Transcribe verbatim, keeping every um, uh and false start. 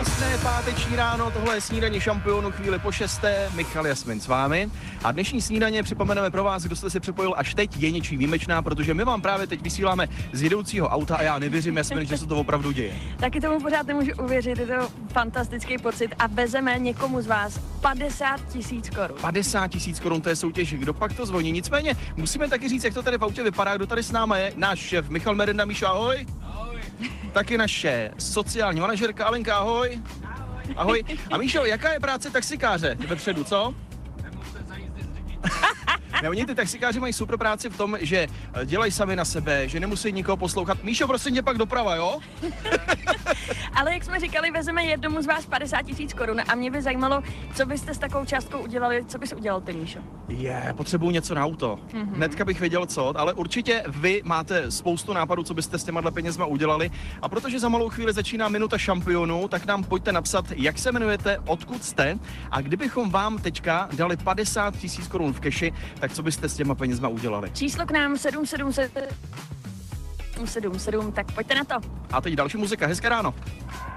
Krásné páteční ráno, tohle je snídaně šampionů, chvíli po šesté, Michal Jasmin s vámi. A dnešní snídaně připomeneme pro vás, kdo jste se připojil až teď, je něčí výjimečná, protože my vám právě teď vysíláme z jedoucího auta a já nevěřím, Jasmin, že se to opravdu děje. Taky tomu pořád nemůžu uvěřit, je to fantastický pocit a vezeme někomu z vás padesát tisíc korun. padesát tisíc korun, to je soutěž, kdo pak to zvoní. Nicméně musíme taky říct, jak to tady v autě vypadá, kdo tady s námi je. Náš šéf Michal Merenda. Míšo, ahoj. Ahoj. Taky naše sociální manažerka Alenka, ahoj. Ahoj. Ahoj. A Míšo, jaká je práce taxikáře vepředu, co? Ne, oni ty taxikáři mají super práci v tom, že dělají sami na sebe, že nemusí nikoho poslouchat. Míšo, prosím tě, pak doprava, jo? Ale jak jsme říkali, vezeme jednomu z vás padesát tisíc korun a mě by zajímalo, co byste s takovou částkou udělali, co bys udělal ty, Míšo? Je, yeah, potřebuju něco na auto. Mm-hmm. Hnedka bych věděl co, ale určitě vy máte spoustu nápadů, co byste s těma penězma udělali. A protože za malou chvíli začíná minuta šampionů, tak nám pojďte napsat, jak se jmenujete, odkud jste a kdybychom vám teďka dali padesát tisíc korun v keši, tak co byste s těma penězma udělali? Číslo k nám sedm sedm sedm sedm sedm, tak pojďte na to. A teď další muzika, hezké ráno.